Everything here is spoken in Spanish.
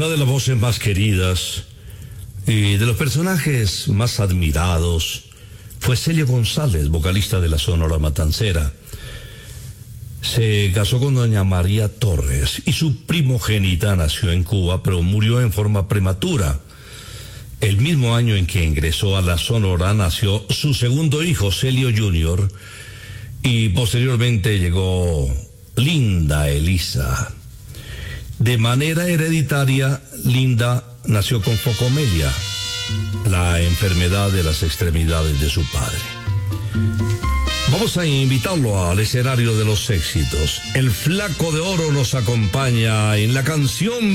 Una de las voces más queridas y de los personajes más admirados fue Celio González, vocalista de la Sonora Matancera. Se casó con doña María Torres y su primogénita nació en Cuba, pero murió en forma prematura. El mismo año en que ingresó a la Sonora nació su segundo hijo, Celio Jr., y posteriormente llegó Linda Elisa. De manera hereditaria, Linda nació con focomelia, la enfermedad de las extremidades de su padre. Vamos a invitarlo al escenario de los éxitos. El Flaco de Oro nos acompaña en la canción